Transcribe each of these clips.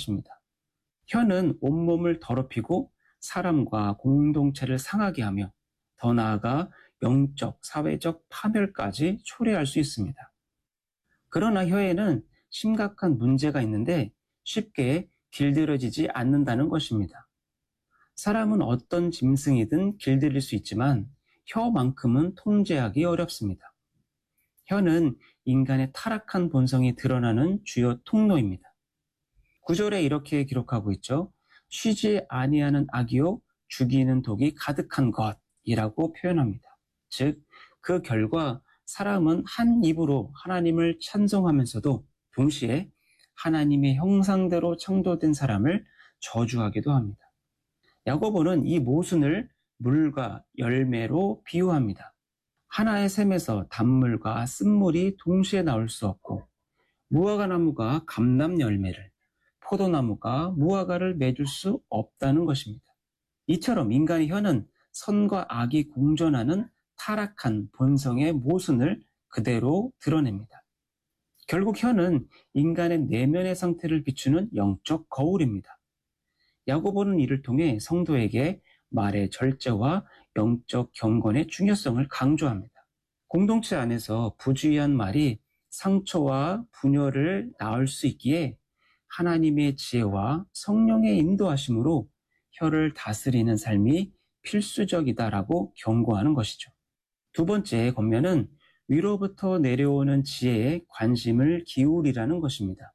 것입니다. 혀는 온몸을 더럽히고 사람과 공동체를 상하게 하며 더 나아가 영적, 사회적 파멸까지 초래할 수 있습니다. 그러나 혀에는 심각한 문제가 있는데 쉽게 길들여지지 않는다는 것입니다. 사람은 어떤 짐승이든 길들일 수 있지만 혀만큼은 통제하기 어렵습니다. 혀는 인간의 타락한 본성이 드러나는 주요 통로입니다. 9절에 이렇게 기록하고 있죠. 쉬지 아니하는 악이요 죽이는 독이 가득한 것이라고 표현합니다. 즉, 그 결과 사람은 한 입으로 하나님을 찬송하면서도 동시에 하나님의 형상대로 창조된 사람을 저주하기도 합니다. 야고보는 이 모순을 물과 열매로 비유합니다. 하나의 샘에서 단물과 쓴물이 동시에 나올 수 없고 무화과 나무가 감람 열매를, 포도나무가 무화과를 맺을 수 없다는 것입니다. 이처럼 인간의 혀는 선과 악이 공존하는 타락한 본성의 모순을 그대로 드러냅니다. 결국 혀는 인간의 내면의 상태를 비추는 영적 거울입니다. 야고보는 이를 통해 성도에게 말의 절제와 영적 경건의 중요성을 강조합니다. 공동체 안에서 부주의한 말이 상처와 분열을 낳을 수 있기에 하나님의 지혜와 성령의 인도하심으로 혀를 다스리는 삶이 필수적이다라고 경고하는 것이죠. 두 번째 권면은 위로부터 내려오는 지혜에 관심을 기울이라는 것입니다.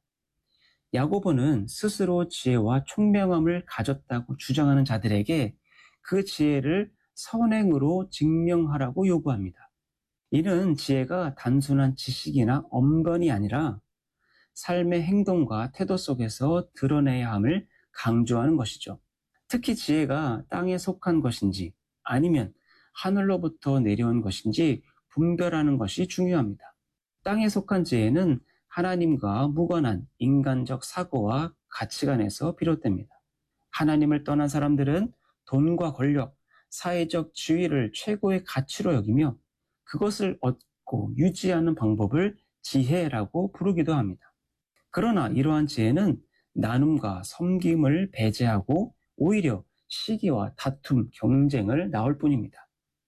야고보는 스스로 지혜와 총명함을 가졌다고 주장하는 자들에게 그 지혜를 선행으로 증명하라고 요구합니다. 이는 지혜가 단순한 지식이나 언변이 아니라 삶의 행동과 태도 속에서 드러내야 함을 강조하는 것이죠. 특히 지혜가 땅에 속한 것인지 아니면 하늘로부터 내려온 것인지 분별하는 것이 중요합니다. 땅에 속한 지혜는 하나님과 무관한 인간적 사고와 가치관에서 비롯됩니다. 하나님을 떠난 사람들은 돈과 권력, 사회적 지위를 최고의 가치로 여기며 그것을 얻고 유지하는 방법을 지혜라고 부르기도 합니다. 그러나 이러한 지혜는 나눔과 섬김을 배제하고 오히려 시기와 다툼, 경쟁을 낳을 뿐입니다.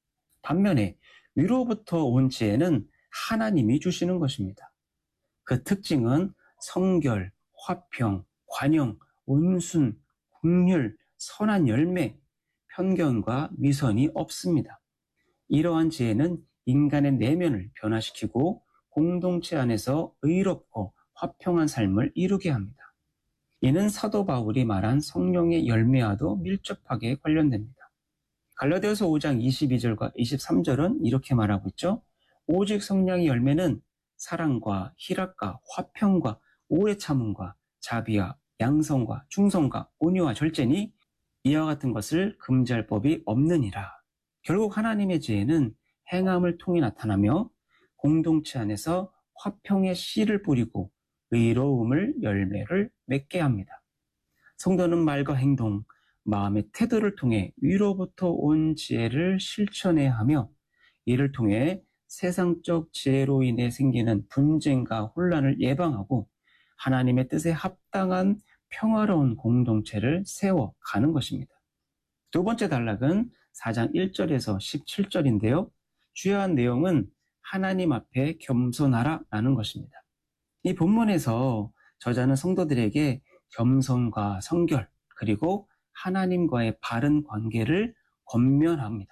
반면에 위로부터 온 지혜는 하나님이 주시는 것입니다. 그 특징은 성결, 화평, 관용, 온순, 긍휼, 선한 열매, 편견과 위선이 없습니다. 이러한 지혜는 인간의 내면을 변화시키고 공동체 안에서 의롭고 화평한 삶을 이루게 합니다. 이는 사도 바울이 말한 성령의 열매와도 밀접하게 관련됩니다. 갈라디아서 5장 22절과 23절은 이렇게 말하고 있죠. 오직 성령의 열매는 사랑과 희락과 화평과 오래 참음과 자비와 양성과 충성과 온유와 절제니 이와 같은 것을 금지할 법이 없느니라. 결국 하나님의 지혜는 행함을 통해 나타나며 공동체 안에서 화평의 씨를 뿌리고 의로움을 열매를 맺게 합니다. 성도는 말과 행동, 마음의 태도를 통해 위로부터 온 지혜를 실천해야 하며 이를 통해 세상적 지혜로 인해 생기는 분쟁과 혼란을 예방하고 하나님의 뜻에 합당한 평화로운 공동체를 세워가는 것입니다. 두 번째 단락은 4장 1절에서 17절인데요. 주요한 내용은 하나님 앞에 겸손하라라는 것입니다. 이 본문에서 저자는 성도들에게 겸손과 성결 그리고 하나님과의 바른 관계를 권면합니다.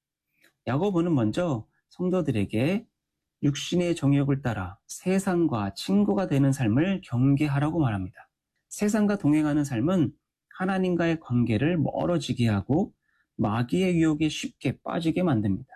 야고보는 먼저 성도들에게 육신의 정욕을 따라 세상과 친구가 되는 삶을 경계하라고 말합니다. 세상과 동행하는 삶은 하나님과의 관계를 멀어지게 하고 마귀의 유혹에 쉽게 빠지게 만듭니다.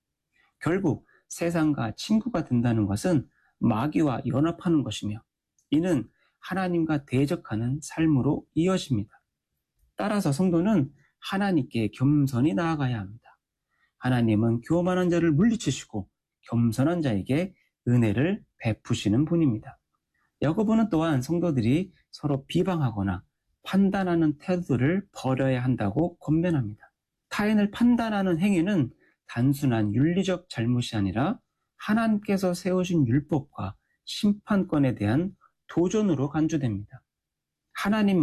결국 세상과 친구가 된다는 것은 마귀와 연합하는 것이며 이는 하나님과 대적하는 삶으로 이어집니다. 따라서 성도는 하나님께 겸손히 나아가야 합니다. 하나님은 교만한 자를 물리치시고 겸손한 자에게 은혜를 베푸시는 분입니다. 야고보는 또한 성도들이 서로 비방하거나 판단하는 태도를 버려야 한다고 권면합니다. 타인을 판단하는 행위는 단순한 윤리적 잘못이 아니라 하나님께서 세우신 율법과 심판권에 대한 도전으로 간주됩니다. 하나님